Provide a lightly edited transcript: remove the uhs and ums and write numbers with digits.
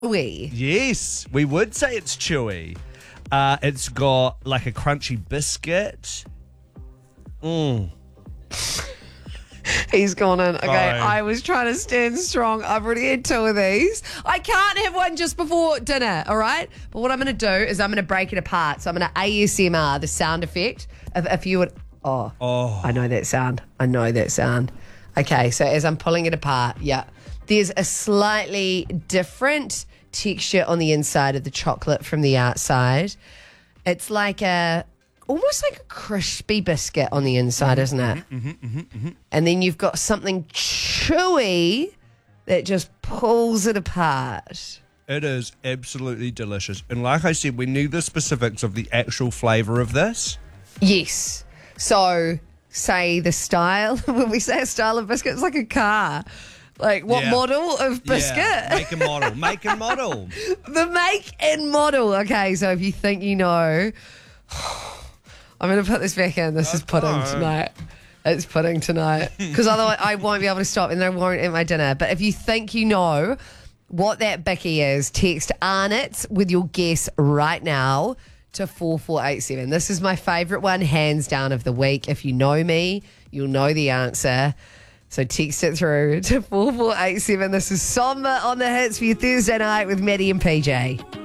chewy. Yes, we would say it's chewy. It's got like a crunchy biscuit. He's gone in. Okay, Fine. I was trying to stand strong. I've already had 2 of these. I can't have one just before dinner, all right? But what I'm going to do is I'm going to break it apart. So I'm going to ASMR, the sound effect. If you would... Oh, I know that sound. Okay, so as I'm pulling it apart, there's a slightly different texture on the inside of the chocolate from the outside. It's like almost like a crispy biscuit on the inside, isn't it? And then you've got something chewy that just pulls it apart. It is absolutely delicious. And like I said, we need the specifics of the actual flavour of this. Yes. So, say the style. When we say a style of biscuit, it's like a car. Like, what model of biscuit? Yeah, make and model. The make and model. Okay, so if you think you know... I'm going to put this back in. This is pudding tonight. It's pudding tonight. Because otherwise I won't be able to stop and I won't eat my dinner. But if you think you know what that bicky is, text Arnott with your guess right now to 4487. This is my favourite one, hands down, of the week. If you know me, you'll know the answer. So text it through to 4487. This is Samba on the Hits for your Thursday night with Maddie and PJ.